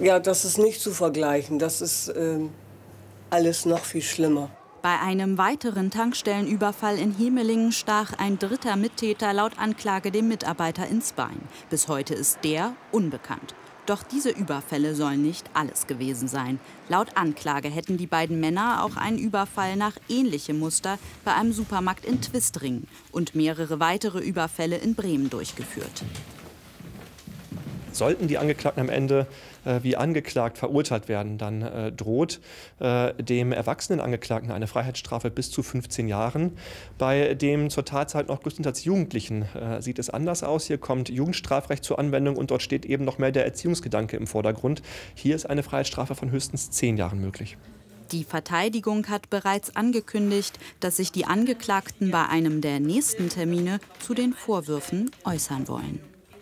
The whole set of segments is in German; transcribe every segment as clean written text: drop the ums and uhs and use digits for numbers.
Ja, das ist nicht zu vergleichen. Das ist alles noch viel schlimmer. Bei einem weiteren Tankstellenüberfall in Hemelingen stach ein dritter Mittäter laut Anklage dem Mitarbeiter ins Bein. Bis heute ist der unbekannt. Doch diese Überfälle sollen nicht alles gewesen sein. Laut Anklage hätten die beiden Männer auch einen Überfall nach ähnlichem Muster bei einem Supermarkt in Twistringen und mehrere weitere Überfälle in Bremen durchgeführt. Sollten die Angeklagten am Ende wie angeklagt verurteilt werden, dann droht dem erwachsenen Angeklagten eine Freiheitsstrafe bis zu 15 Jahren. Bei dem zur Tatzeit noch größtenteils Jugendlichen sieht es anders aus. Hier kommt Jugendstrafrecht zur Anwendung und dort steht eben noch mehr der Erziehungsgedanke im Vordergrund. Hier ist eine Freiheitsstrafe von höchstens 10 Jahren möglich. Die Verteidigung hat bereits angekündigt, dass sich die Angeklagten bei einem der nächsten Termine zu den Vorwürfen äußern wollen.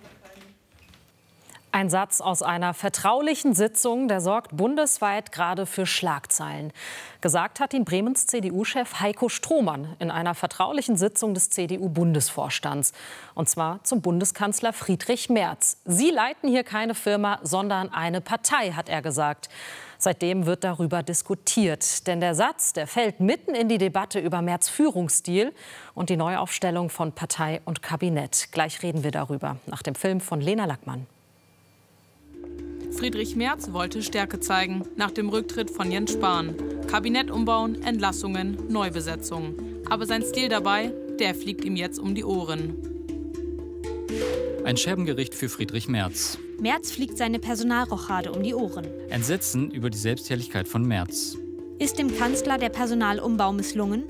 Ein Satz aus einer vertraulichen Sitzung, der sorgt bundesweit gerade für Schlagzeilen. Gesagt hat ihn Bremens CDU-Chef Heiko Strohmann in einer vertraulichen Sitzung des CDU-Bundesvorstands. Und zwar zum Bundeskanzler Friedrich Merz. Sie leiten hier keine Firma, sondern eine Partei, hat er gesagt. Seitdem wird darüber diskutiert. Denn der Satz, der fällt mitten in die Debatte über Merz' Führungsstil und die Neuaufstellung von Partei und Kabinett. Gleich reden wir darüber, nach dem Film von Lena Lackmann. Friedrich Merz wollte Stärke zeigen nach dem Rücktritt von Jens Spahn. Kabinett umbauen, Entlassungen, Neubesetzungen. Aber sein Stil dabei, der fliegt ihm jetzt um die Ohren. Ein Scherbengericht für Friedrich Merz. Merz fliegt seine Personalrochade um die Ohren. Entsetzen über die Selbstherrlichkeit von Merz. Ist dem Kanzler der Personalumbau misslungen?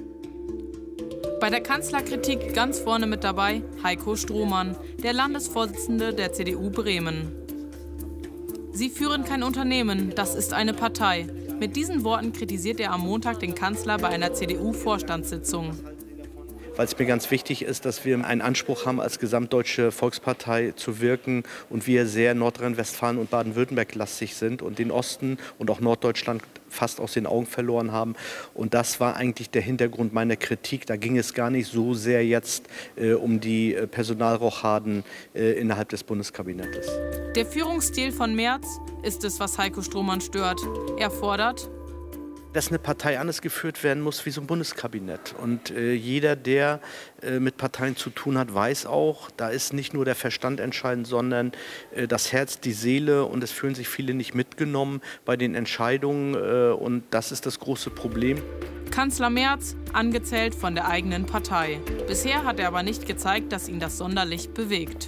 Bei der Kanzlerkritik ganz vorne mit dabei Heiko Strohmann, der Landesvorsitzende der CDU Bremen. Sie führen kein Unternehmen, das ist eine Partei. Mit diesen Worten kritisiert er am Montag den Kanzler bei einer CDU-Vorstandssitzung. Weil es mir ganz wichtig ist, dass wir einen Anspruch haben, als gesamtdeutsche Volkspartei zu wirken und wir sehr Nordrhein-Westfalen und Baden-Württemberg-lastig sind und den Osten und auch Norddeutschland fast aus den Augen verloren haben. Und das war eigentlich der Hintergrund meiner Kritik. Da ging es gar nicht so sehr jetzt um die Personalrochaden innerhalb des Bundeskabinettes. Der Führungsstil von Merz ist es, was Heiko Strohmann stört. Er fordert, dass eine Partei anders geführt werden muss wie so ein Bundeskabinett. Und jeder, der mit Parteien zu tun hat, weiß auch, da ist nicht nur der Verstand entscheidend, sondern das Herz, die Seele. Und es fühlen sich viele nicht mitgenommen bei den Entscheidungen. Und das ist das große Problem. Kanzler Merz, angezählt von der eigenen Partei. Bisher hat er aber nicht gezeigt, dass ihn das sonderlich bewegt.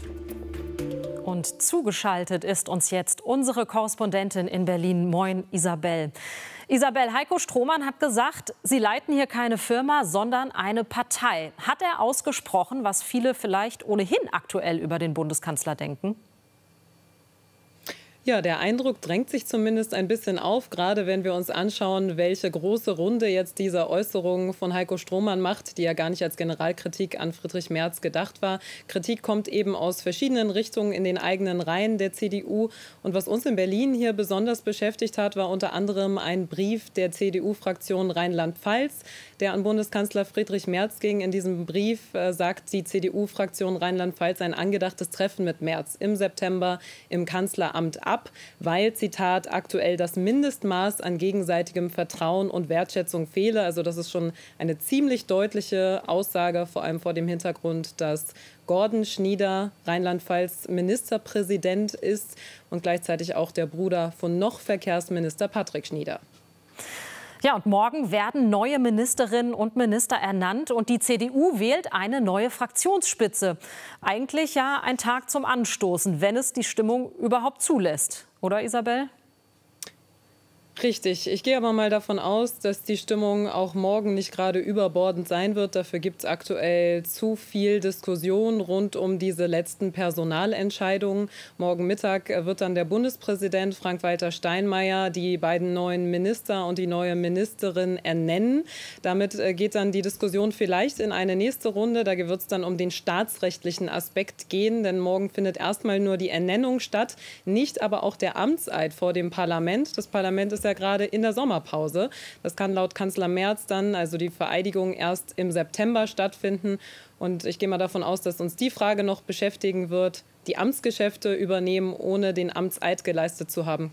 Und zugeschaltet ist uns jetzt unsere Korrespondentin in Berlin. Moin, Isabel. Isabel, Heiko Strohmann hat gesagt, Sie leiten hier keine Firma, sondern eine Partei. Hat er ausgesprochen, was viele vielleicht ohnehin aktuell über den Bundeskanzler denken? Ja, der Eindruck drängt sich zumindest ein bisschen auf, gerade wenn wir uns anschauen, welche große Runde jetzt diese Äußerungen von Heiko Strohmann macht, die ja gar nicht als Generalkritik an Friedrich Merz gedacht war. Kritik kommt eben aus verschiedenen Richtungen in den eigenen Reihen der CDU. Und was uns in Berlin hier besonders beschäftigt hat, war unter anderem ein Brief der CDU-Fraktion Rheinland-Pfalz, der an Bundeskanzler Friedrich Merz ging. In diesem Brief sagt die CDU-Fraktion Rheinland-Pfalz ein angedachtes Treffen mit Merz im September im Kanzleramt ab, weil, Zitat, aktuell das Mindestmaß an gegenseitigem Vertrauen und Wertschätzung fehle. Also das ist schon eine ziemlich deutliche Aussage, vor allem vor dem Hintergrund, dass Gordon Schnieder Rheinland-Pfalz Ministerpräsident ist und gleichzeitig auch der Bruder von noch Verkehrsminister Patrick Schnieder. Ja, und morgen werden neue Ministerinnen und Minister ernannt und die CDU wählt eine neue Fraktionsspitze. Eigentlich ja ein Tag zum Anstoßen, wenn es die Stimmung überhaupt zulässt. Oder, Isabel? Richtig. Ich gehe aber mal davon aus, dass die Stimmung auch morgen nicht gerade überbordend sein wird. Dafür gibt es aktuell zu viel Diskussion rund um diese letzten Personalentscheidungen. Morgen Mittag wird dann der Bundespräsident Frank-Walter Steinmeier die beiden neuen Minister und die neue Ministerin ernennen. Damit geht dann die Diskussion vielleicht in eine nächste Runde. Da wird es dann um den staatsrechtlichen Aspekt gehen, denn morgen findet erstmal nur die Ernennung statt, nicht aber auch der Amtseid vor dem Parlament. Das Parlament ist ja gerade in der Sommerpause. Das kann laut Kanzler Merz dann, also die Vereidigung, erst im September stattfinden. Und ich gehe mal davon aus, dass uns die Frage noch beschäftigen wird, die Amtsgeschäfte übernehmen, ohne den Amtseid geleistet zu haben.